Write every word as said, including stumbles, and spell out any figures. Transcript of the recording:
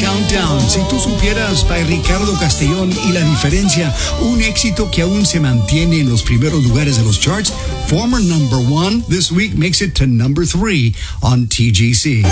Countdown. Si tú supieras, by Ricardo Castellón y la diferencia, un éxito que aún se mantiene en los primeros lugares de los charts. Former number one this week makes it to number three on T G C.